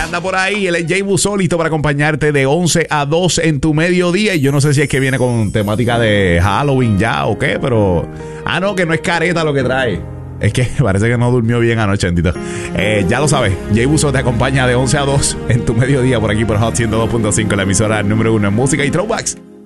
anda por ahí. Él es Jay Busso, listo para acompañarte de 11 a 2 en tu mediodía. Y yo no sé si es que viene con temática de Halloween ya o qué, pero... Ah, no, que no es careta lo que trae. Es que parece que no durmió bien anoche, bendito. Ya lo sabes, Jay Busso te acompaña de 11 a 2 en tu mediodía por aquí por Hot 102.5, la emisora número 1 en música y throwbacks.